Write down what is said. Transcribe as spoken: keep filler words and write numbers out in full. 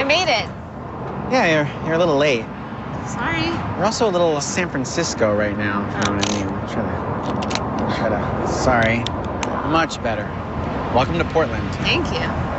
I made it. Yeah, you're, you're a little late. Sorry. We're also a little San Francisco right now, if you know what I mean. Try to, try to, sorry. Much better. Welcome to Portland. Thank you.